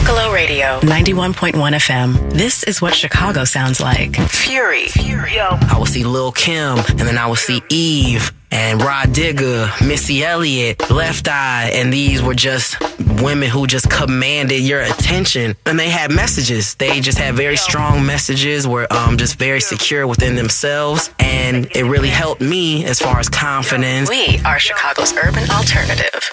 Zocalo Radio, 91.1 FM. This is what Chicago sounds like. Fury. I would see Lil' Kim, and then I would see Eve, and Rod Digger, Missy Elliott, Left Eye, and these were just women who just commanded your attention. And they had messages. They just had very strong messages, were just very secure within themselves, and it really helped me as far as confidence. We are Chicago's urban alternative.